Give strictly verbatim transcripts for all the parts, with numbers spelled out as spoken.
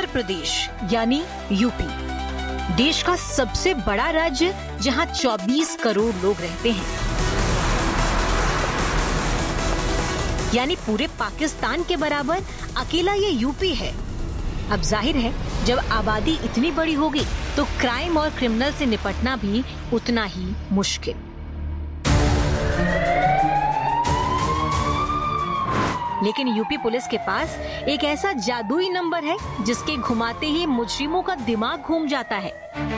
प्रदेश यानी यूपी, देश का सबसे बड़ा राज्य जहां चौबीस करोड़ लोग रहते हैं, यानी पूरे पाकिस्तान के बराबर अकेला ये यूपी है। अब जाहिर है जब आबादी इतनी बड़ी होगी तो क्राइम और क्रिमिनल से निपटना भी उतना ही मुश्किल। लेकिन यूपी पुलिस के पास एक ऐसा जादुई नंबर है जिसके घुमाते ही मुजरिमों का दिमाग घूम जाता है।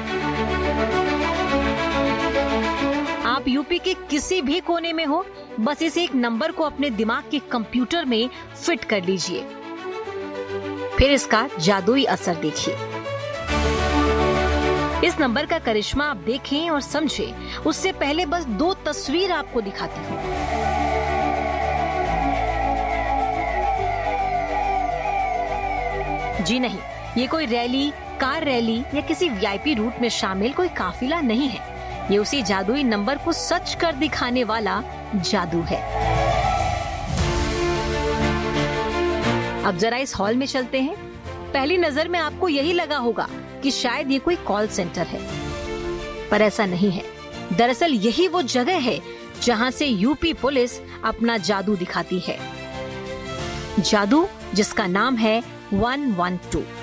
आप यूपी के किसी भी कोने में हो, बस इस एक नंबर को अपने दिमाग के कंप्यूटर में फिट कर लीजिए, फिर इसका जादुई असर देखिए। इस नंबर का करिश्मा आप देखें और समझें, उससे पहले बस दो तस्वीर आपको दिखाती हूँ। जी नहीं, ये कोई रैली, कार रैली या किसी वीआईपी रूट में शामिल कोई काफिला नहीं है। ये उसी जादुई नंबर को सच कर दिखाने वाला जादू है। अब जरा इस हॉल में चलते हैं। पहली नजर में आपको यही लगा होगा कि शायद ये कोई कॉल सेंटर है, पर ऐसा नहीं है। दरअसल यही वो जगह है जहां से यूपी पुलिस अपना जादू दिखाती है, जादू जिसका नाम है एक सौ बारह।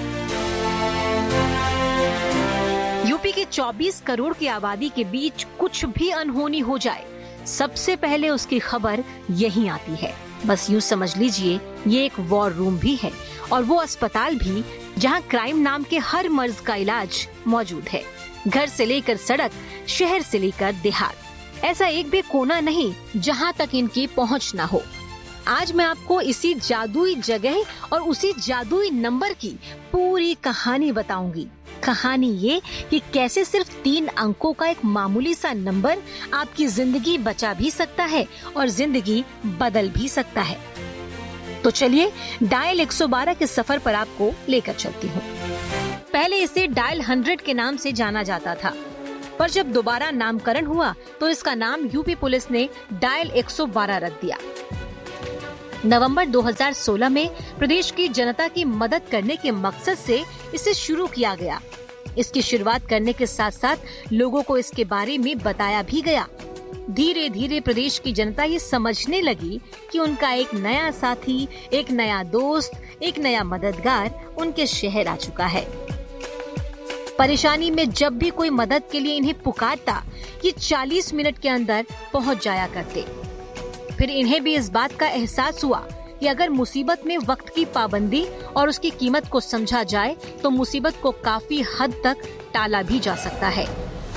यूपी के चौबीस करोड़ की आबादी के बीच कुछ भी अनहोनी हो जाए, सबसे पहले उसकी खबर यहीं आती है। बस यूं समझ लीजिए ये एक वॉर रूम भी है और वो अस्पताल भी जहां क्राइम नाम के हर मर्ज का इलाज मौजूद है। घर से लेकर सड़क, शहर से लेकर देहात, ऐसा एक भी कोना नहीं जहां तक इनकी पहुंच ना हो। आज मैं आपको इसी जादुई जगह और उसी जादुई नंबर की पूरी कहानी बताऊंगी। कहानी ये कि कैसे सिर्फ तीन अंकों का एक मामूली सा नंबर आपकी जिंदगी बचा भी सकता है और जिंदगी बदल भी सकता है। तो चलिए डायल एक सौ बारह के सफर पर आपको लेकर चलती हूँ। पहले इसे डायल हंड्रेड के नाम से जाना जाता था, पर जब दोबारा नामकरण हुआ तो इसका नाम यूपी पुलिस ने डायल एक सौ बारह रख दिया। नवंबर दो हज़ार सोलह में प्रदेश की जनता की मदद करने के मकसद से इसे शुरू किया गया। इसकी शुरुआत करने के साथ साथ लोगों को इसके बारे में बताया भी गया। धीरे धीरे प्रदेश की जनता ये समझने लगी कि उनका एक नया साथी, एक नया दोस्त, एक नया मददगार उनके शहर आ चुका है। परेशानी में जब भी कोई मदद के लिए इन्हें पुकारता, ये चालीस मिनट के अंदर पहुंच जाया करते। फिर इन्हें भी इस बात का एहसास हुआ कि अगर मुसीबत में वक्त की पाबंदी और उसकी कीमत को समझा जाए तो मुसीबत को काफी हद तक टाला भी जा सकता है।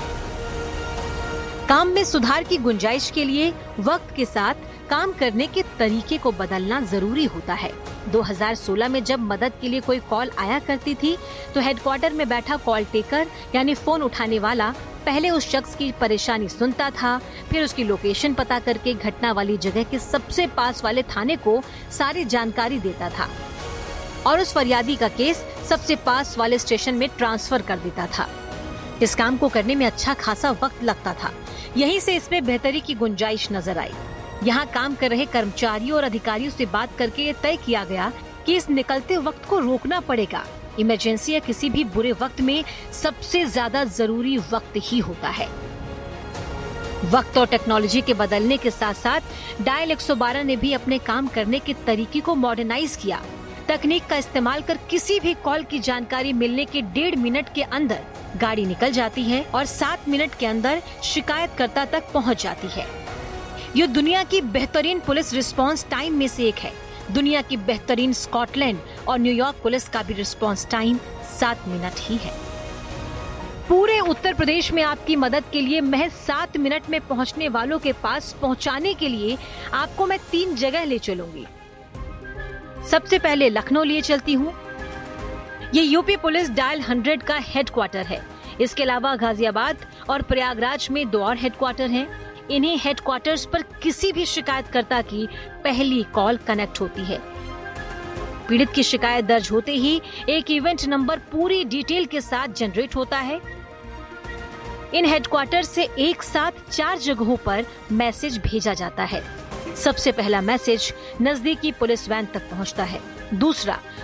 काम में सुधार की गुंजाइश के लिए वक्त के साथ काम करने के तरीके को बदलना जरूरी होता है। दो हज़ार सोलह में जब मदद के लिए कोई कॉल आया करती थी तो हेडक्वार्टर में बैठा कॉल टेकर यानी फोन उठाने वाला पहले उस शख्स की परेशानी सुनता था, फिर उसकी लोकेशन पता करके घटना वाली जगह के सबसे पास वाले थाने को सारी जानकारी देता था और उस फरियादी का केस सबसे पास वाले स्टेशन में ट्रांसफर कर देता था। इस काम को करने में अच्छा खासा वक्त लगता था। यहीं से इसमें बेहतरी की गुंजाइश नजर आई। यहाँ काम कर रहे कर्मचारियों और अधिकारियों से बात करके ये तय किया गया कि इस निकलते वक्त को रोकना पड़ेगा। इमरजेंसी या किसी भी बुरे वक्त में सबसे ज्यादा जरूरी वक्त ही होता है। वक्त और टेक्नोलॉजी के बदलने के साथ साथ डायल एक सौ बारह ने भी अपने काम करने के तरीके को मॉडर्नाइज किया। तकनीक का इस्तेमाल कर किसी भी कॉल की जानकारी मिलने के डेढ़ मिनट के अंदर गाड़ी निकल जाती है और सात मिनट के अंदर शिकायतकर्ता तक पहुंच जाती है। ये दुनिया की बेहतरीन पुलिस रिस्पांस टाइम में से एक है। दुनिया की बेहतरीन स्कॉटलैंड और न्यूयॉर्क पुलिस का भी रिस्पांस टाइम सात मिनट ही है। पूरे उत्तर प्रदेश में आपकी मदद के लिए महज सात मिनट में पहुंचने वालों के पास पहुंचाने के लिए आपको मैं तीन जगह ले चलूंगी। सबसे पहले लखनऊ लिए चलती हूँ। ये यूपी पुलिस डायल हंड्रेड का हेडक्वार्टर है। इसके अलावा गाजियाबाद और प्रयागराज में दो और हेडक्वार्टर हैं। इन्हीं हेडक्वार्टर्स पर किसी भी शिकायतकर्ता की पहली कॉल कनेक्ट होती है। पीड़ित की शिकायत दर्ज होते ही एक इवेंट नंबर पूरी डिटेल के साथ जनरेट होता है। इन हेडक्वार्टर से एक साथ चार जगहों पर मैसेज भेजा जाता है। सबसे पहला मैसेज नजदीकी पुलिस वैन तक पहुंचता है। दूसरा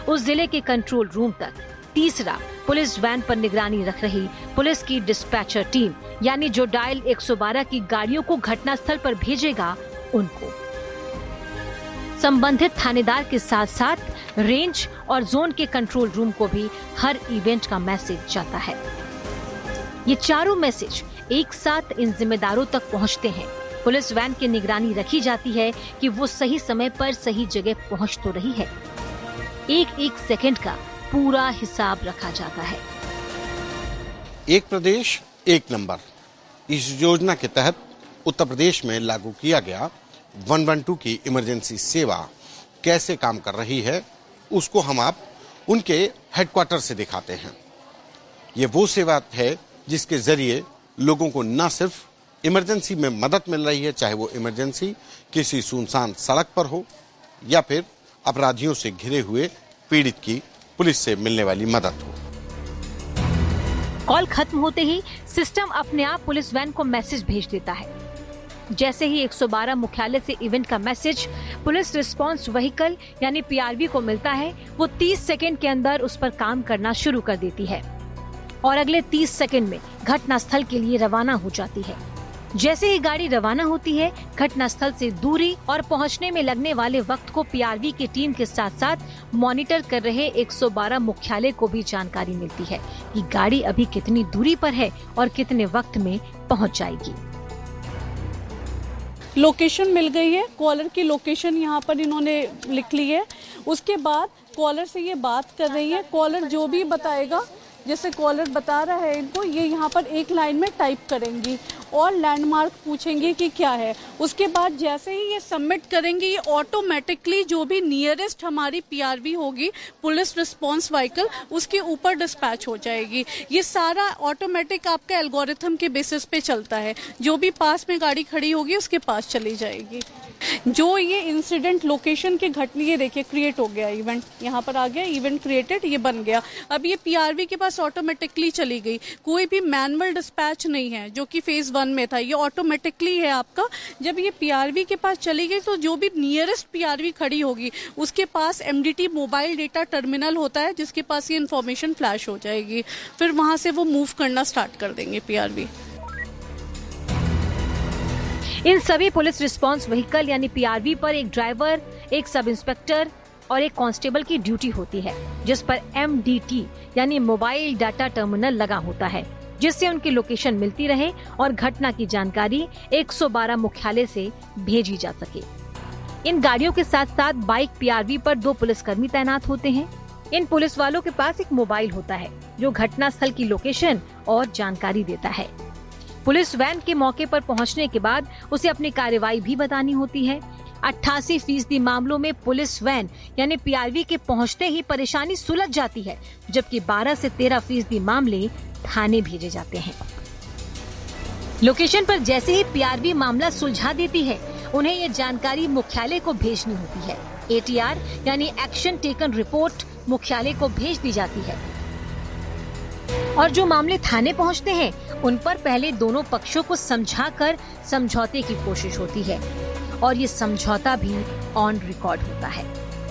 उस जिले के कंट्रोल रूम तक। तीसरा, पुलिस वैन पर निगरानी रख रही पुलिस की डिस्पैचर टीम, यानी जो डायल एक सौ बारह की गाड़ियों को घटनास्थल पर भेजेगा उनको। संबंधित थानेदार के साथ साथ रेंज और जोन के कंट्रोल रूम को भी हर इवेंट का मैसेज जाता है। ये चारों मैसेज एक साथ इन जिम्मेदारों तक पहुंचते हैं। पुलिस वैन की निगरानी रखी जाती है कि वो सही समय पर सही जगह पहुंच तो रही है। एक एक सेकंड का पूरा हिसाब रखा जाता है। एक प्रदेश एक नंबर, इस योजना के तहत उत्तर प्रदेश में लागू किया गया एक सौ बारह की इमरजेंसी सेवा कैसे काम कर रही है, उसको हम आप उनके हेडक्वार्टर से दिखाते हैं। ये वो सेवा है जिसके जरिए लोगों को न सिर्फ इमरजेंसी में मदद मिल रही है, चाहे वो इमरजेंसी किसी सुनसान सड़क पर हो या फिर अपराधियों से घिरे हुए पीड़ित की पुलिस से मिलने वाली मदद हो। कॉल खत्म होते ही सिस्टम अपने आप पुलिस वैन को मैसेज भेज देता है। जैसे ही एक सौ बारह मुख्यालय से इवेंट का मैसेज पुलिस रिस्पांस व्हीकल यानी पीआरवी को मिलता है, वो तीस सेकंड के अंदर उस पर काम करना शुरू कर देती है और अगले तीस सेकंड में घटनास्थल के लिए रवाना हो जाती है। जैसे ही गाड़ी रवाना होती है, घटनास्थल से दूरी और पहुंचने में लगने वाले वक्त को पीआरवी की टीम के साथ साथ मॉनिटर कर रहे एक सौ बारह मुख्यालय को भी जानकारी मिलती है कि गाड़ी अभी कितनी दूरी पर है और कितने वक्त में पहुंच जाएगी। लोकेशन मिल गई है, कॉलर की लोकेशन यहाँ पर इन्होंने लिख ली है। उसके बाद कॉलर से ये बात कर रही है। कॉलर जो भी बताएगा, जैसे कॉलर बता रहा है इनको, ये यहाँ पर एक लाइन में टाइप करेंगी और लैंडमार्क पूछेंगे कि क्या है। उसके बाद जैसे ही ये सबमिट करेंगे, ये ऑटोमेटिकली जो भी नियरेस्ट हमारी पीआरवी होगी, पुलिस रिस्पांस व्हीकल, उसके ऊपर डिस्पैच हो जाएगी। ये सारा ऑटोमेटिक आपका एल्गोरिथम के बेसिस पे चलता है। जो भी पास में गाड़ी खड़ी होगी उसके पास चली जाएगी। जो ये इंसिडेंट लोकेशन के घटना, ये देखिए क्रिएट हो गया इवेंट, यहाँ पर आ गया इवेंट क्रिएटेड, ये बन गया। अब ये पीआरवी के पास ऑटोमेटिकली चली गई। कोई भी मैनुअल डिस्पैच नहीं है जो कि फेज वन में था, ये ऑटोमेटिकली है आपका। जब ये पीआरवी के पास चली गई तो जो भी नियरेस्ट पीआरवी खड़ी होगी उसके पास एमडीटी मोबाइल डेटा टर्मिनल होता है, जिसके पास ये इन्फॉर्मेशन फ्लैश हो जाएगी। फिर वहां से वो मूव करना स्टार्ट कर देंगे पीआरवी। इन सभी पुलिस रिस्पांस व्हीकल यानी पीआरवी पर एक ड्राइवर, एक सब इंस्पेक्टर और एक कांस्टेबल की ड्यूटी होती है, जिस पर एमडीटी यानी मोबाइल डाटा टर्मिनल लगा होता है, जिससे उनकी लोकेशन मिलती रहे और घटना की जानकारी एक सौ बारह मुख्यालय से भेजी जा सके। इन गाड़ियों के साथ साथ बाइक पीआरवी पर दो पुलिसकर्मी तैनात होते हैं। इन पुलिस वालों के पास एक मोबाइल होता है जो घटनास्थल की लोकेशन और जानकारी देता है। पुलिस वैन के मौके पर पहुंचने के बाद उसे अपनी कार्रवाई भी बतानी होती है। अट्ठासी फीसदी मामलों में पुलिस वैन यानी पीआरवी के पहुंचते ही परेशानी सुलझ जाती है, जबकि बारह से तेरह फीसदी मामले थाने भेजे जाते हैं। लोकेशन पर जैसे ही पीआरवी मामला सुलझा देती है, उन्हें ये जानकारी मुख्यालय को भेजनी होती है। एटीआर यानी एक्शन टेकन रिपोर्ट मुख्यालय को भेज दी जाती है और जो मामले थाने पहुंचते हैं, उन पर पहले दोनों पक्षों को समझाकर समझौते की कोशिश होती है और ये समझौता भी ऑन रिकॉर्ड होता है।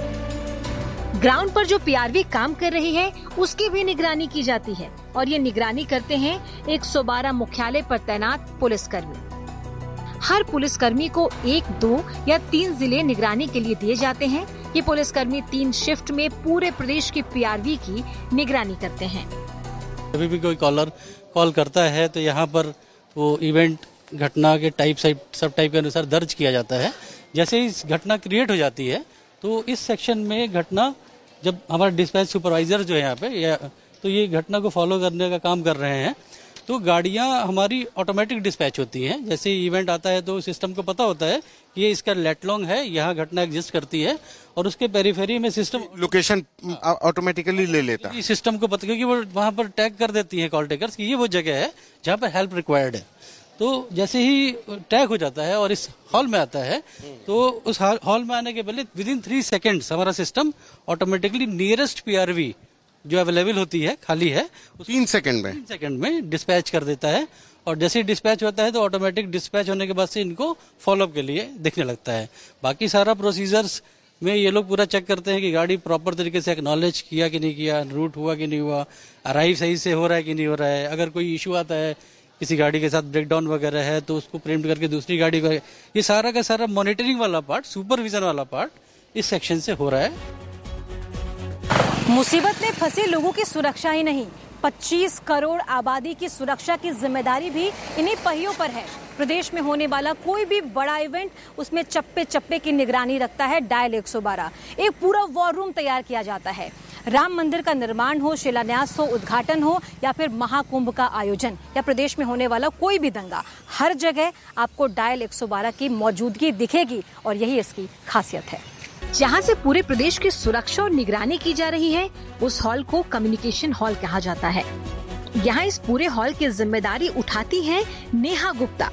ग्राउंड पर जो पीआरवी काम कर रही है, उसकी भी निगरानी की जाती है और ये निगरानी करते हैं एक सौ बारह मुख्यालय पर तैनात पुलिसकर्मी। हर पुलिसकर्मी को एक, दो या तीन जिले निगरानी के लिए दिए जाते हैं। ये पुलिसकर्मी तीन शिफ्ट में पूरे प्रदेश की पीआरवी की निगरानी करते हैं। कभी भी कोई कॉलर कॉल करता है तो यहाँ पर वो इवेंट घटना के टाइप सब टाइप के अनुसार दर्ज किया जाता है। जैसे ही घटना क्रिएट हो जाती है तो इस सेक्शन में घटना, जब हमारा डिस्पैच सुपरवाइजर जो है यहाँ पे या, तो ये घटना को फॉलो करने का काम कर रहे हैं, तो गाड़ियाँ हमारी ऑटोमेटिक डिस्पैच होती हैं। जैसे ही इवेंट आता है तो सिस्टम को पता होता है कि ये इसका लेटलॉन्ग है, यहाँ घटना एग्जिस्ट करती है और उसके पेरीफेरी में सिस्टम लोकेशन ऑटोमेटिकली ले लेता है। सिस्टम को पता, क्योंकि वो वहाँ पर टैग कर देती है कॉल टेकर्स कि ये वो जगह है जहाँ पर हेल्प रिक्वायर्ड है। तो जैसे ही टैग हो जाता है और इस हॉल में आता है, तो उस हॉल में आने के पहले विद इन थ्री सेकेंड्स हमारा सिस्टम ऑटोमेटिकली नियरेस्ट पीआरवी जो अवेलेबल होती है, खाली है, तीन सेकंड में तीन सेकंड में डिस्पैच कर देता है। और जैसे ही डिस्पैच होता है तो ऑटोमेटिक डिस्पैच होने के बाद से इनको फॉलोअप के लिए दिखने लगता है। बाकी सारा प्रोसीजर्स में ये लोग पूरा चेक करते हैं कि गाड़ी प्रॉपर तरीके से एक्नॉलेज किया कि नहीं किया, रूट हुआ कि नहीं हुआ, अराइव सही से हो रहा है कि नहीं हो रहा है। अगर कोई इशू आता है किसी गाड़ी के साथ, ब्रेकडाउन वगैरह है, तो उसको प्रिम्प्ट करके दूसरी गाड़ी को, ये सारा का सारा मॉनिटरिंग वाला पार्ट, सुपरविजन वाला पार्ट इस सेक्शन से हो रहा है। मुसीबत में फंसे लोगों की सुरक्षा ही नहीं, पच्चीस करोड़ आबादी की सुरक्षा की जिम्मेदारी भी इन्हीं पहियों पर है। प्रदेश में होने वाला कोई भी बड़ा इवेंट, उसमें चप्पे चप्पे की निगरानी रखता है डायल एक सौ बारह। एक पूरा वॉर रूम तैयार किया जाता है। राम मंदिर का निर्माण हो, शिलान्यास हो, उद्घाटन हो या फिर महाकुंभ का आयोजन या प्रदेश में होने वाला कोई भी दंगा, हर जगह आपको डायल एक सौ बारह की मौजूदगी दिखेगी और यही इसकी खासियत है। जहां से पूरे प्रदेश की सुरक्षा और निगरानी की जा रही है, उस हॉल को कम्युनिकेशन हॉल कहा जाता है। यहाँ इस पूरे हॉल की जिम्मेदारी उठाती है नेहा गुप्ता।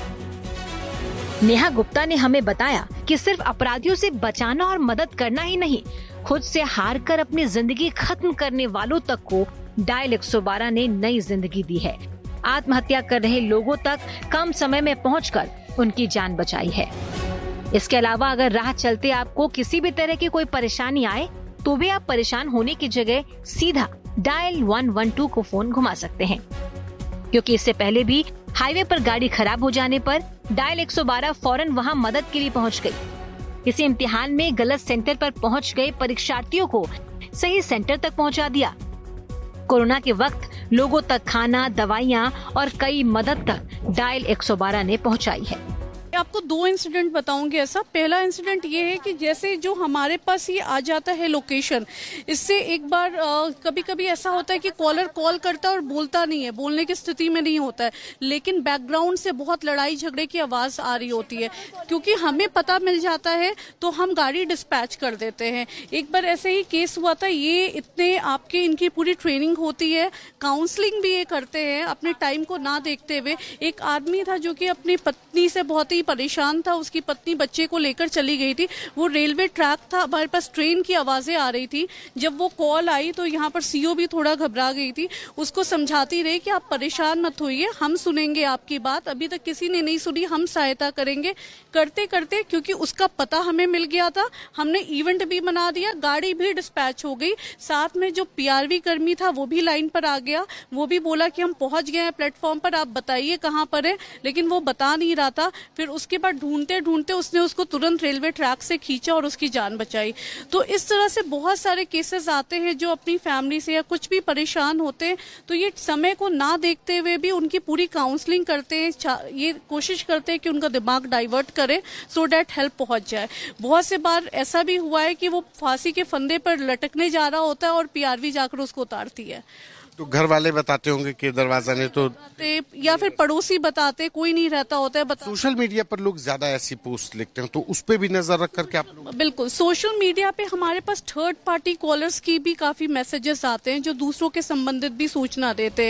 नेहा गुप्ता ने हमें बताया कि सिर्फ अपराधियों से बचाना और मदद करना ही नहीं, खुद से हार कर अपनी जिंदगी खत्म करने वालों तक को डायल एक सौ बारह ने नई जिंदगी दी है। आत्महत्या कर रहे लोगों तक कम समय में पहुंचकर उनकी जान बचाई है। इसके अलावा अगर राह चलते आपको किसी भी तरह की कोई परेशानी आए, तो भी आप परेशान होने की जगह सीधा डायल एक सौ बारह को फोन घुमा सकते हैं, क्योंकि इससे पहले भी हाईवे पर गाड़ी खराब हो जाने पर डायल एक सौ बारह फौरन वहां मदद के लिए पहुंच गई। किसी इम्तिहान में गलत सेंटर पर पहुंच गए परीक्षार्थियों को सही सेंटर तक पहुंचा दिया। कोरोना के वक्त लोगों तक खाना, दवाइयां और कई मदद तक डायल एक सौ बारह ने पहुंचाई है। आपको दो इंसिडेंट बताऊंगी ऐसा। पहला इंसिडेंट ये है कि जैसे जो हमारे पास ये आ जाता है लोकेशन, इससे एक बार आ, कभी कभी ऐसा होता है कि कॉलर कॉल करता है और बोलता नहीं है, बोलने की स्थिति में नहीं होता है, लेकिन बैकग्राउंड से बहुत लड़ाई झगड़े की आवाज आ रही होती है। क्योंकि हमें पता मिल जाता है तो हम गाड़ी डिस्पैच कर देते हैं। एक बार ऐसे ही केस हुआ था। ये इतने आपके इनकी पूरी ट्रेनिंग होती है, काउंसलिंग भी ये करते हैं अपने टाइम को ना देखते हुए। एक आदमी था जो कि अपनी पत्नी से बहुत ही परेशान था, उसकी पत्नी बच्चे को लेकर चली गई थी। वो रेलवे ट्रैक था, हमारे पास ट्रेन की आवाजें आ रही थी। जब वो कॉल आई तो यहाँ पर सीओ भी थोड़ा घबरा गई थी। उसको समझाती रही कि आप परेशान मत होइए, हम सुनेंगे आपकी बात, अभी तक किसी ने नहीं सुनी, हम सहायता करेंगे। करते करते क्योंकि उसका पता हमें मिल गया था, हमने इवेंट भी बना दिया, गाड़ी भी डिस्पैच हो गई। साथ में जो पीआरवी कर्मी था वो भी लाइन पर आ गया। वो भी बोला कि हम पहुंच गए हैं प्लेटफॉर्म पर, आप बताइए कहाँ पर है, लेकिन वो बता नहीं रहा था। फिर उसके बाद ढूंढते ढूंढते उसने उसको तुरंत रेलवे ट्रैक से खींचा और उसकी जान बचाई। तो इस तरह से बहुत सारे केसेस आते हैं जो अपनी फैमिली से या कुछ भी परेशान होते हैं, तो ये समय को ना देखते हुए भी उनकी पूरी काउंसलिंग करते हैं, ये कोशिश करते हैं कि उनका दिमाग डाइवर्ट करें सो डैट हेल्प पहुंच जाए। बहुत से बार ऐसा भी हुआ है कि वो फांसी के फंदे पर लटकने जा रहा होता है और पीआरवी जाकर उसको उतारती है। तो घर वाले बताते होंगे कि दरवाजा ने तो, या फिर पड़ोसी बताते, कोई नहीं रहता होता है बता। सोशल मीडिया पर लोग ज्यादा ऐसी पोस्ट लिखते हैं, तो उस पे भी नजर रख करके आप लोग? बिल्कुल, सोशल मीडिया पे हमारे पास थर्ड पार्टी कॉलर्स की भी काफी मैसेजेस आते हैं जो दूसरों के संबंधित भी सूचना देते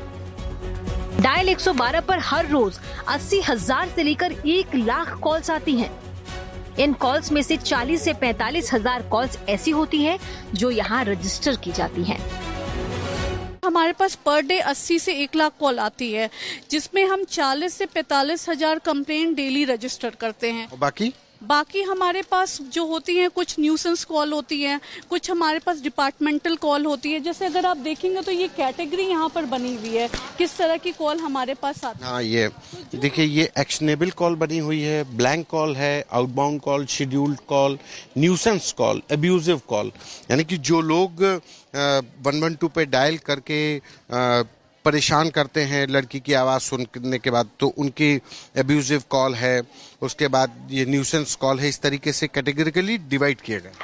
हैं। डायल एक सौ बारह पर हर रोज अस्सी हजार से लेकर एक लाख कॉल्स आती हैं। इन कॉल्स में से चालीस से पैंतालीस हजार कॉल्स ऐसी होती हैं जो यहाँ रजिस्टर की जाती हैं। हमारे पास पर डे अस्सी से एक लाख कॉल आती है, जिसमें हम चालीस से पैंतालीस हजार कंप्लेंट डेली रजिस्टर करते हैं। और बाकी बाकी हमारे पास जो होती हैं, कुछ न्यूसेंस कॉल होती हैं, कुछ हमारे पास डिपार्टमेंटल कॉल होती है। जैसे अगर आप देखेंगे तो ये कैटेगरी यहाँ पर बनी हुई है, किस तरह की कॉल हमारे पास आती है। हाँ, ये देखिए, ये एक्शनेबल कॉल बनी हुई है, ब्लैंक कॉल है, outbound call, scheduled call, nuisance call, abusive call. यानी कि जो लोग वन वन टू पे डायल करके आ, परेशान करते हैं लड़की की आवाज़ सुनने के बाद, तो उनकी अब्यूजिव कॉल है। उसके बाद ये न्यूसेंस कॉल है। इस तरीके से कैटेगरिकली डिवाइड किए गए।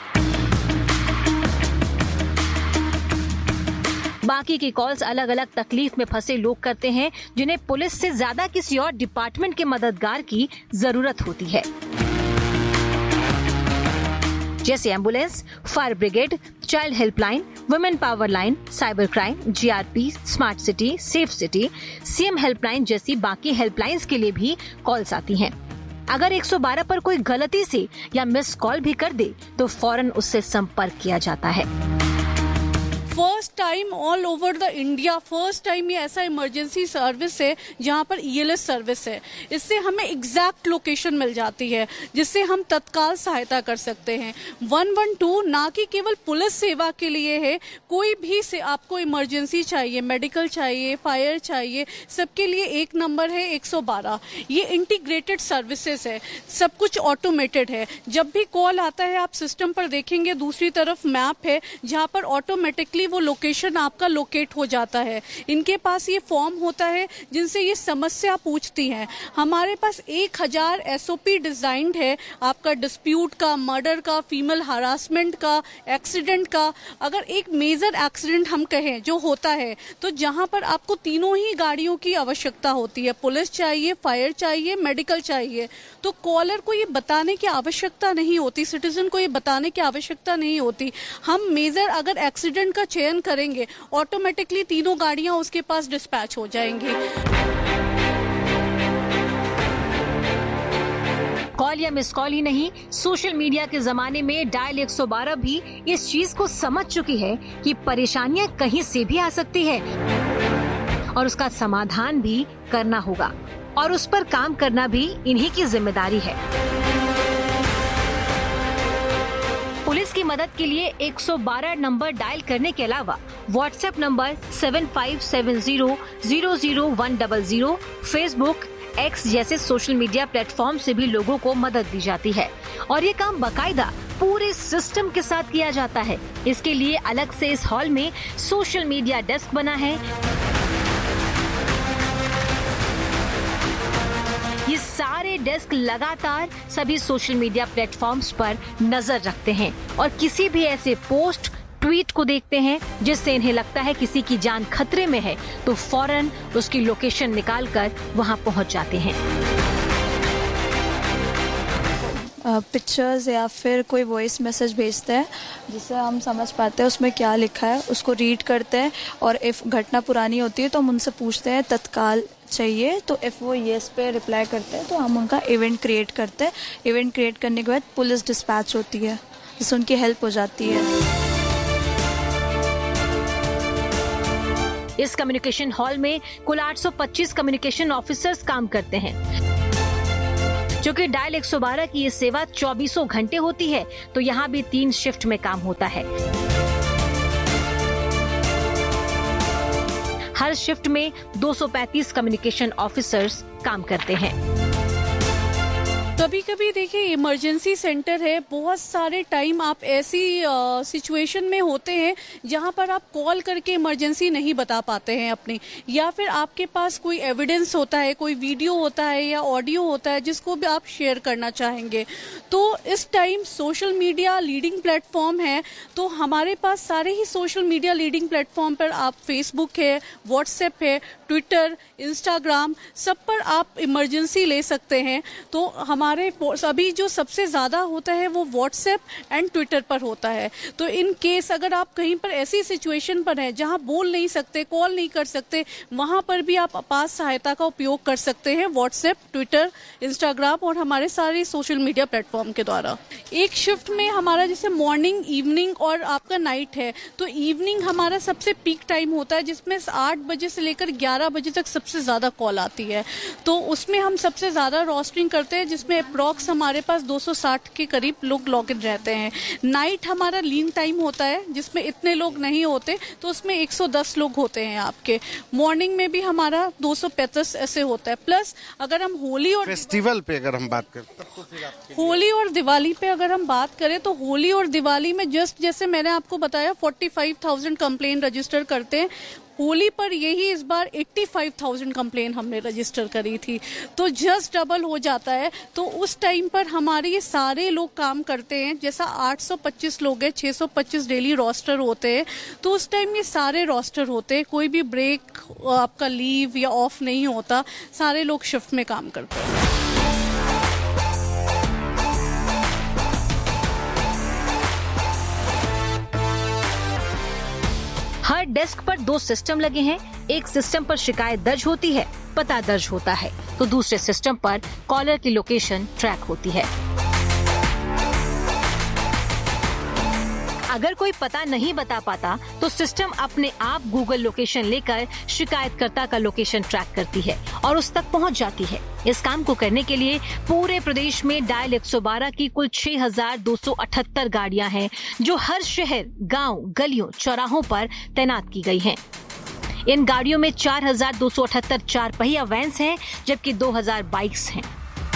बाकी की कॉल्स अलग अलग तकलीफ में फंसे लोग करते हैं, जिन्हें पुलिस से ज्यादा किसी और डिपार्टमेंट के मददगार की जरूरत होती है, जैसे ambulance, fire brigade, child helpline, women power line, cyber crime, GRP, smart city, safe city, CM helpline जैसी बाकी हेल्पलाइंस के लिए भी कॉल्स आती हैं। अगर एक सौ बारह पर कोई गलती से या मिस कॉल भी कर दे तो फौरन उससे संपर्क किया जाता है। First time all over the India, first time ये ऐसा इमरजेंसी सर्विस है जहां पर ईएलएस सर्विस है। इससे हमें एग्जैक्ट लोकेशन मिल जाती है जिससे हम तत्काल सहायता कर सकते हैं। वन वन टू ना कि केवल पुलिस सेवा के लिए है, कोई भी से आपको इमरजेंसी चाहिए, मेडिकल चाहिए, फायर चाहिए, सबके लिए एक नंबर है एक सौ बारह। ये इंटीग्रेटेड सर्विसेज है, सब कुछ ऑटोमेटेड है। जब भी कॉल आता है आप सिस्टम पर देखेंगे दूसरी तरफ मैप है जहां पर ऑटोमेटिकली वो लोकेशन आपका लोकेट हो जाता है। इनके पास ये फॉर्म होता है जिनसे ये समस्या पूछती हैं। हमारे पास एक हजार एसओपी डिजाइंड है आपका डिस्प्यूट का, मर्डर का, फीमेल हरासमेंट का, एक्सीडेंट का। अगर एक मेजर एक्सीडेंट हम कहें जो होता है तो जहां पर आपको तीनों ही गाड़ियों की आवश्यकता होती है, पुलिस चाहिए, फायर चाहिए, मेडिकल चाहिए, तो कॉलर को ये बताने की आवश्यकता नहीं होती, सिटीजन को ये बताने की आवश्यकता नहीं होती। हम मेजर अगर एक्सीडेंट का चयन करेंगे ऑटोमेटिकली तीनों गाड़ियां उसके पास डिस्पैच हो जाएंगी। कॉल या मिस कॉल ही नहीं, सोशल मीडिया के जमाने में डायल एक सौ बारह भी इस चीज को समझ चुकी है कि परेशानियां कहीं से भी आ सकती है और उसका समाधान भी करना होगा और उस पर काम करना भी इन्हीं की जिम्मेदारी है। पुलिस की मदद के लिए एक सौ बारह नंबर डायल करने के अलावा WhatsApp number seven five seven zero zero zero one double zero, Facebook, x जैसे सोशल मीडिया प्लेटफॉर्म से भी लोगों को मदद दी जाती है और ये काम बाकायदा पूरे सिस्टम के साथ किया जाता है। इसके लिए अलग से इस हॉल में सोशल मीडिया डेस्क बना है। ये सारे डेस्क लगातार सभी सोशल मीडिया प्लेटफॉर्म्स पर नजर रखते हैं और किसी भी ऐसे पोस्ट, ट्वीट को देखते हैं जिससे इन्हें लगता है किसी की जान खतरे में है तो फौरन उसकी लोकेशन निकालकर वहां पहुंच जाते हैं। पिक्चर्स uh, या फिर कोई वॉइस मैसेज भेजते हैं जिससे हम समझ पाते हैं उसमें क्या लिखा है, उसको रीड करते हैं और इफ घटना पुरानी होती है तो हम उनसे पूछते हैं तत्काल चाहिए, तो इफ वो येस पे रिप्लाई करते हैं तो हम उनका इवेंट क्रिएट करते हैं। इवेंट क्रिएट करने के बाद पुलिस डिस्पैच होती है जिससे उनकी हेल्प हो जाती है। इस कम्युनिकेशन हॉल में कुल आठ सौ पच्चीस कम्युनिकेशन ऑफिसर्स काम करते हैं। जो कि डायल एक सौ बारह की ये सेवा चौबीसों घंटे होती है तो यहाँ भी तीन शिफ्ट में काम होता है। हर शिफ्ट में दो सौ पैंतीस कम्युनिकेशन ऑफिसर्स काम करते हैं। कभी कभी देखिए इमरजेंसी सेंटर है, बहुत सारे टाइम आप ऐसी सिचुएशन में होते हैं जहां पर आप कॉल करके इमरजेंसी नहीं बता पाते हैं अपनी, या फिर आपके पास कोई एविडेंस होता है, कोई वीडियो होता है या ऑडियो होता है जिसको भी आप शेयर करना चाहेंगे। तो इस time social media leading platform है, तो हमारे पास सारे ही सोशल मीडिया लीडिंग प्लेटफॉर्म पर आप फेसबुक है, व्हाट्सएप है, ट्विटर, इंस्टाग्राम, सब पर आप इमरजेंसी ले सकते हैं। तो हमारे अभी जो सबसे ज्यादा होता है वो व्हाट्सएप एंड ट्विटर पर होता है। तो इन केस अगर आप कहीं पर ऐसी सिचुएशन पर हैं जहां बोल नहीं सकते, कॉल नहीं कर सकते, वहां पर भी आप आपात सहायता का उपयोग कर सकते हैं व्हाट्सएप, ट्विटर, इंस्टाग्राम और हमारे सारे सोशल मीडिया प्लेटफॉर्म के द्वारा। एक शिफ्ट में हमारा जैसे मॉर्निंग, इवनिंग और आपका नाइट है, तो इवनिंग हमारा सबसे पीक टाइम होता है जिसमें आठ बजे से लेकर ग्यारह बजे तक सबसे ज्यादा कॉल आती है। तो उसमें हम सबसे ज्यादा रोस्टरिंग करते हैं जिसमें अप्रॉक्स हमारे पास दो सौ साठ के करीब लोग लॉग इन रहते हैं। नाइट हमारा लीन टाइम होता है जिसमें इतने लोग नहीं होते, तो उसमें एक सौ दस लोग होते हैं आपके। मॉर्निंग में भी हमारा दो सौ पैंतीस ऐसे होता है। प्लस अगर हम होली और फेस्टिवल पे अगर हम बात करें तो होली और दिवाली पे अगर हम बात करें तो होली और दिवाली में जस्ट जैसे मैंने आपको बताया पैंतालीस हज़ार कंप्लेन रजिस्टर करते हैं। होली पर यही इस बार पचासी हज़ार कंप्लेन हमने रजिस्टर करी थी, तो जस्ट डबल हो जाता है। तो उस टाइम पर हमारे ये सारे लोग काम करते हैं, जैसा आठ सौ पच्चीस लोग हैं, छह सौ पच्चीस डेली रोस्टर होते हैं, तो उस टाइम ये सारे रोस्टर होते हैं, कोई भी ब्रेक आपका लीव या ऑफ नहीं होता, सारे लोग शिफ्ट में काम करते हैं। हर डेस्क पर दो सिस्टम लगे हैं। एक सिस्टम पर शिकायत दर्ज होती है, पता दर्ज होता है, तो दूसरे सिस्टम पर कॉलर की लोकेशन ट्रैक होती है। अगर कोई पता नहीं बता पाता तो सिस्टम अपने आप गूगल लोकेशन लेकर शिकायतकर्ता का लोकेशन ट्रैक करती है और उस तक पहुंच जाती है। इस काम को करने के लिए पूरे प्रदेश में डायल एक सौ बारह की कुल छह हजार दो सौ अठहत्तर गाड़ियां हैं, जो हर शहर, गांव, गलियों, चौराहों पर तैनात की गई हैं। इन गाड़ियों में चार हजार दो सौ अठहत्तर चार पहिया वैन्स हैं, जबकि दो हजार बाइक्स हैं।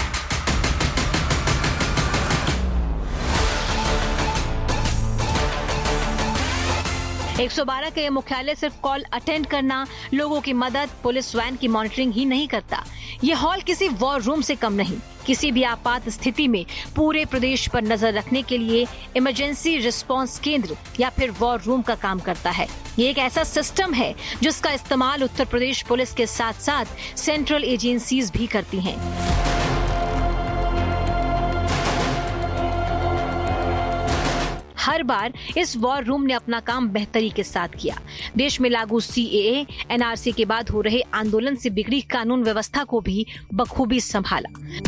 एक सौ बारह के मुख्यालय सिर्फ कॉल अटेंड करना, लोगों की मदद, पुलिस वैन की मॉनिटरिंग ही नहीं करता। ये हॉल किसी वॉर रूम से कम नहीं। किसी भी आपात स्थिति में पूरे प्रदेश पर नजर रखने के लिए इमरजेंसी रिस्पांस केंद्र या फिर वॉर रूम का काम करता है। ये एक ऐसा सिस्टम है जिसका इस्तेमाल उत्तर प्रदेश पुलिस के साथ साथ सेंट्रल एजेंसीज भी करती हैं। हर बार इस वॉर रूम ने अपना काम बेहतरी के साथ किया। देश में लागू सी ए ए, एन आर सी के बाद हो रहे आंदोलन से बिगड़ी कानून व्यवस्था को भी बखूबी संभाला।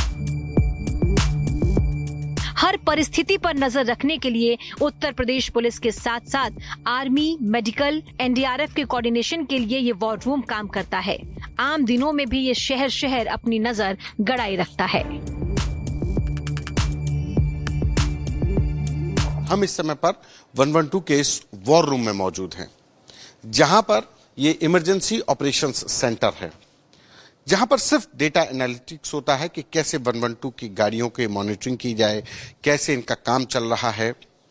हर परिस्थिति पर नजर रखने के लिए उत्तर प्रदेश पुलिस के साथ साथ army, medical, N D R F के कोऑर्डिनेशन के लिए ये वॉर रूम काम करता है। आम दिनों में भी ये शहर शहर अपनी नजर गड़ाए रखता है। हम इस समय पर एक सौ बारह के इस वॉर रूम में मौजूद हैं, जहां पर ये इमरजेंसी ऑपरेशंस सेंटर है, जहां पर सिर्फ डेटा एनालिटिक्स होता है कि कैसे एक सौ बारह की गाड़ियों की मॉनिटरिंग की जाए, कैसे इनका काम चल रहा है,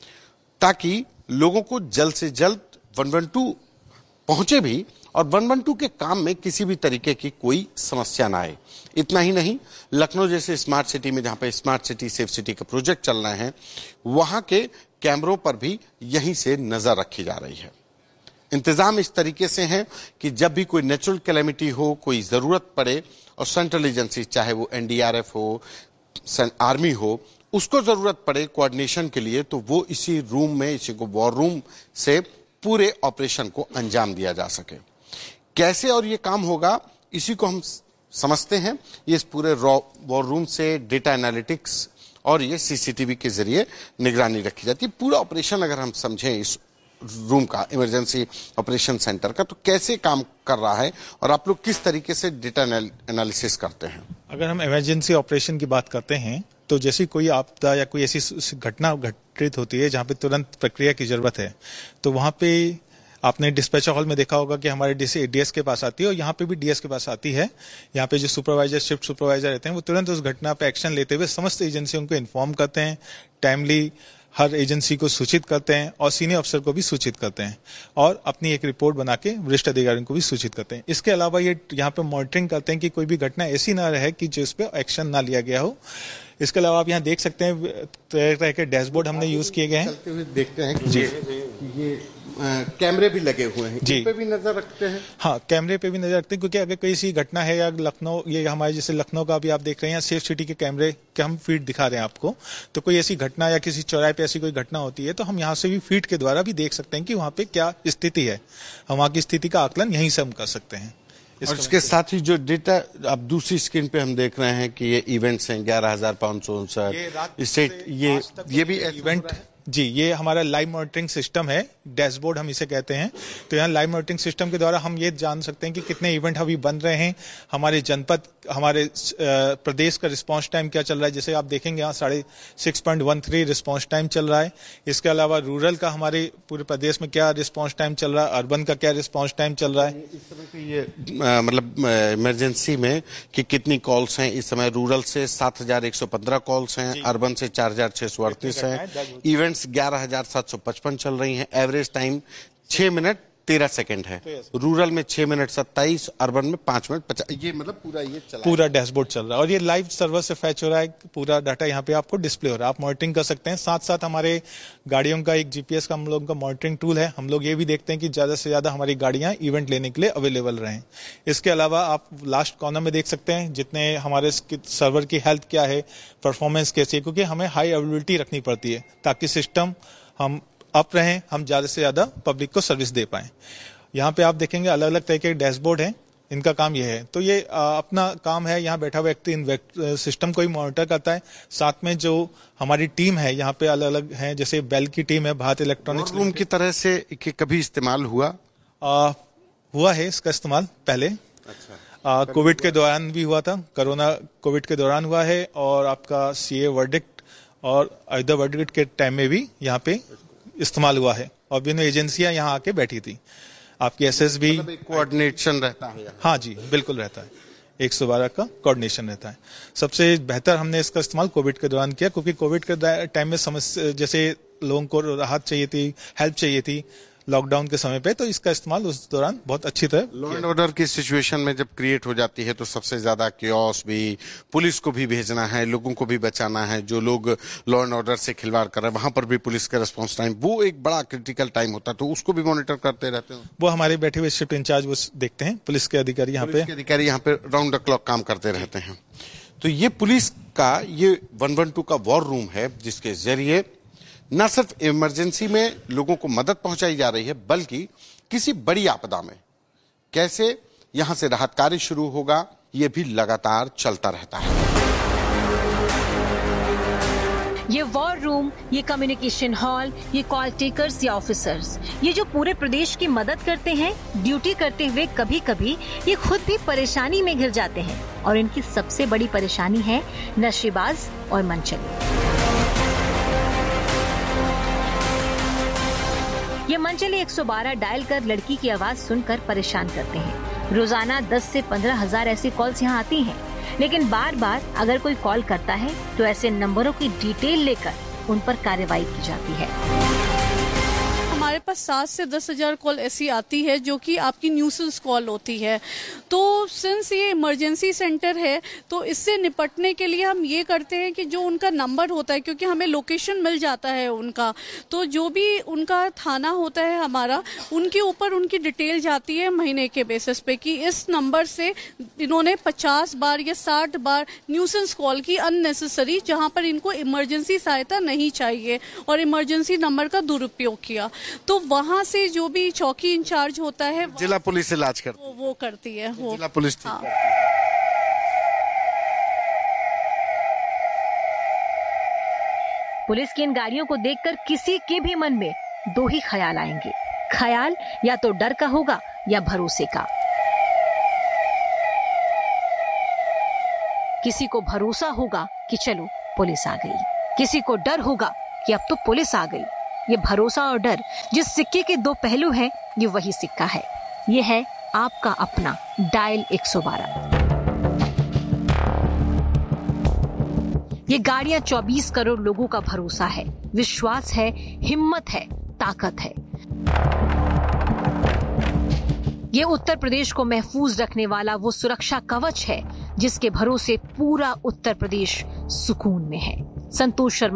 ताकि लोगों को जल्द से जल्द एक सौ बारह पहुंचे भी और एक सौ बारह के काम में किसी भी तरीके की कोई समस्या ना आए। इतना ही नहीं, लखनऊ जैसे स्मार्ट सिटी में जहां पे स्मार्ट सिटी सेफ सिटी का प्रोजेक्ट चल रहे हैं, वहां के कैमरों पर भी यहीं से नजर रखी जा रही है। इंतजाम इस तरीके से है कि जब भी कोई नेचुरल कैलेमिटी हो, कोई जरूरत पड़े और सेंट्रल एजेंसी, चाहे वो एन डी आर एफ हो, आर्मी हो, उसको जरूरत पड़े कोऑर्डिनेशन के लिए, तो वो इसी रूम में, इसी को वॉर रूम से पूरे ऑपरेशन को अंजाम दिया जा सके। कैसे और ये काम होगा, इसी को हम समझते हैं। ये इस पूरे वॉर रूम से डेटा एनालिटिक्स और ये सी सी टी वी के जरिए निगरानी रखी जाती है। पूरा ऑपरेशन अगर हम समझें इस रूम का, इमरजेंसी ऑपरेशन सेंटर का, तो कैसे काम कर रहा है और आप लोग किस तरीके से डेटा एनालिसिस करते हैं? अगर हम इमरजेंसी ऑपरेशन की बात करते हैं तो जैसे कोई आपदा या कोई ऐसी घटना घटित होती है जहां पे तुरंत प्रक्रिया की जरूरत है, तो वहां पे आपने डिस्पैचर हॉल में देखा होगा कि हमारे डी डी एस के पास आती है और यहाँ पे भी डी एस के पास आती है। यहाँ पे जो सुपरवाइजर, शिफ्ट सुपरवाइजर रहते हैं, वो तुरंत उस घटना पे एक्शन लेते हुए समस्त एजेंसियों को इन्फॉर्म करते हैं, टाइमली हर एजेंसी को सूचित करते हैं और सीनियर अफसर को भी सूचित करते हैं और अपनी एक रिपोर्ट बना के वरिष्ठ अधिकारियों को भी सूचित करते हैं। इसके अलावा ये यहाँ पे मॉनिटरिंग करते हैं कि कोई भी घटना ऐसी ना रहे कि जिस पे एक्शन ना लिया गया हो। इसके अलावा आप यहाँ देख सकते हैं तरह तरह के डैशबोर्ड हमने यूज किए गए हैं। चलते हुए देखते हैं कि जी ये आ, कैमरे भी लगे हुए हैं, जी, इन पे भी नजर रखते हैं। हाँ, कैमरे पे भी नजर रखते हैं, क्योंकि अगर कोई ऐसी घटना है या लखनऊ, ये हमारे जैसे लखनऊ का भी आप देख रहे हैं, सेफ सिटी के कैमरे के हम फीड दिखा रहे हैं आपको, तो कोई ऐसी घटना या किसी चौराहे पे ऐसी कोई घटना होती है तो हम यहाँ से भी फीड के द्वारा भी देख सकते हैं कि वहाँ पे क्या स्थिति है। हम वहाँ की स्थिति का आकलन यहीं से हम कर सकते हैं। और इसके साथ ही जो डेटा अब दूसरी स्क्रीन पे हम देख रहे हैं कि ये इवेंट्स हैं ग्यारह हजार पाँच सौ उनसठ स्टेट, ये ये भी इवेंट, जी, ये हमारा लाइव मॉनिटरिंग सिस्टम है, डैशबोर्ड हम इसे कहते हैं। तो यहाँ लाइव मॉनिटरिंग सिस्टम के द्वारा हम ये जान सकते हैं कि कितने इवेंट अभी बन रहे हैं, हमारे जनपद, हमारे प्रदेश का रिस्पांस टाइम क्या चल रहा है। जैसे आप देखेंगे यहाँ साढ़े six point one three response time चल रहा है। इसके अलावा रूरल का हमारे पूरे प्रदेश में क्या रिस्पांस टाइम चल रहा है, अर्बन का क्या रिस्पांस टाइम चल रहा है। इस समय की ये मतलब इमरजेंसी में कि कितनी कॉल्स हैं इस समय? रूरल से सात हजार एक सौ पंद्रह कॉल्स हैं, अर्बन से चार हजार छह सौ अड़तीस है, इवेंट्स ग्यारह हजार सात सौ पचपन चल रही हैं। एवरेज टाइम छह मिनट तेरह सेकंड है, रूरल में छह मिनट सत्ताईस, अर्बन में पांच मिनट पचास। ये मतलब पूरा ये चला पूरा डैशबोर्ड चल रहा है और ये लाइव सर्वर से फैच हो रहा है, पूरा डाटा यहाँ पे आपको डिस्प्ले हो रहा है, आप मॉनिटरिंग कर सकते हैं। साथ साथ हमारे गाड़ियों का एक जीपीएस का हम लोगों का मॉनिटरिंग टूल है। हम लोग ये भी देखते हैं कि ज्यादा से ज्यादा हमारी गाड़ियां इवेंट लेने के लिए अवेलेबल रहें। इसके अलावा आप लास्ट कॉर्नर में देख सकते हैं जितने हमारे सर्वर की हेल्थ क्या है, परफॉर्मेंस कैसी है, क्योंकि हमें हाई अवेलेबिलिटी रखनी पड़ती है ताकि सिस्टम हम अप रहें, हम ज्यादा से ज्यादा पब्लिक को सर्विस दे पाएं। यहाँ पे आप देखेंगे अलग अलग तरह के डैशबोर्ड हैं। इनका काम ये है। तो ये आ, अपना काम है, यहाँ बैठा व्यक्ति सिस्टम को ही मॉनिटर करता है। साथ में जो हमारी टीम है यहाँ पे अलग अलग है, जैसे बेल की टीम है, भारत इलेक्ट्रॉनिक्स रूम की तरह से कि कभी इस्तेमाल हुआ आ, हुआ है इसका इस्तेमाल पहले। अच्छा, कोविड के दौरान भी हुआ था, कोरोना कोविड के दौरान हुआ है, और आपका सीए वर्डिक्ट और अयोध्या वर्डिक्ट के टाइम में भी यहाँ पे इस्तेमाल हुआ है, और विभिन्न एजेंसियां यहाँ आके बैठी थी। आपकी एसएसबी कोऑर्डिनेशन रहता है। हाँ जी, बिल्कुल रहता है, एक सौ बारह का कोऑर्डिनेशन रहता है। सबसे बेहतर हमने इसका इस्तेमाल कोविड के दौरान किया, क्योंकि कोविड के टाइम में समस्या, जैसे लोगों को राहत चाहिए थी, हेल्प चाहिए थी लॉकडाउन के समय पे, तो इसका इस्तेमाल उस दौरान बहुत अच्छी तरह। लॉ एंड ऑर्डर की सिचुएशन में जब क्रिएट हो जाती है तो सबसे ज्यादा क्योस भी, पुलिस को भी भेजना है, लोगों को भी बचाना है, जो लोग लॉ एंड ऑर्डर से खिलवाड़ कर रहे हैं वहां पर भी पुलिस का रिस्पॉन्स टाइम, वो एक बड़ा क्रिटिकल टाइम होता है, तो उसको भी मॉनिटर करते रहते हैं। वो हमारे बैठे हुए शिफ्ट इंचार्ज वो देखते हैं, पुलिस के अधिकारी यहाँ पे अधिकारी यहाँ पे राउंड द क्लॉक काम करते रहते हैं। तो ये पुलिस का ये वन वन टू का वॉर रूम है, जिसके जरिए न सिर्फ इमरजेंसी में लोगों को मदद पहुंचाई जा रही है, बल्कि किसी बड़ी आपदा में कैसे यहां से राहत कार्य शुरू होगा, यह भी लगातार चलता रहता है। ये वॉर रूम, ये कम्युनिकेशन हॉल, ये कॉल टेकर्स या ऑफिसर्स, ये जो पूरे प्रदेश की मदद करते हैं, ड्यूटी करते हुए कभी कभी ये खुद भी परेशानी में घिर जाते हैं, और इनकी सबसे बड़ी परेशानी है नशेबाज और मनचले। ये मनचले एक सौ बारह डायल कर लड़की की आवाज सुनकर परेशान करते हैं। रोजाना दस से पंद्रह हजार ऐसी कॉल्स यहाँ आती हैं, लेकिन बार बार अगर कोई कॉल करता है तो ऐसे नंबरों की डिटेल लेकर उन पर कार्रवाई की जाती है। हमारे पास सात से दस हजार कॉल ऐसी आती है जो कि आपकी न्यूसेंस कॉल होती है। तो सिंस ये इमरजेंसी सेंटर है, तो इससे निपटने के लिए हम ये करते हैं कि जो उनका नंबर होता है, क्योंकि हमें लोकेशन मिल जाता है उनका, तो जो भी उनका थाना होता है हमारा, उनके ऊपर उनकी डिटेल जाती है महीने के बेसिस पे कि इस नंबर से इन्होंने पचास बार या साठ बार न्यूसेंस कॉल की अननेसेसरी, जहां पर इनको इमरजेंसी सहायता नहीं चाहिए और इमरजेंसी नंबर का दुरुपयोग किया। तो वहां से जो भी चौकी इंचार्ज होता है, जिला पुलिस इलाज करती वो, वो करती है, वो जिला पुलिस ठीक हाँ। है। पुलिस की इन गाड़ियों को देखकर किसी के भी मन में दो ही ख्याल आएंगे, ख्याल या तो डर का होगा या भरोसे का। किसी को भरोसा होगा कि चलो पुलिस आ गई, किसी को डर होगा कि अब तो पुलिस आ गई। ये भरोसा और डर जिस सिक्के के दो पहलू हैं, ये वही सिक्का है। ये है आपका अपना डायल एक सौ बारह। ये गाड़ियां चौबीस करोड़ लोगों का भरोसा है, विश्वास है, हिम्मत है, ताकत है। ये उत्तर प्रदेश को महफूज रखने वाला वो सुरक्षा कवच है जिसके भरोसे पूरा उत्तर प्रदेश सुकून में है। संतोष शर्मा।